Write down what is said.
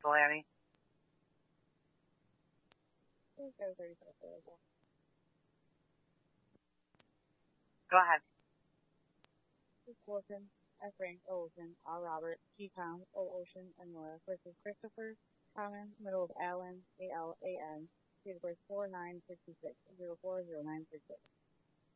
Lanny. Let's go 35. Go ahead. Wilson, F. Frank, O. Ocean, R. Robert, G. Pound, O. Ocean, and Nora versus Christopher, Common, middle of Allen, A. L. A. N. Date of birth 4966 040966.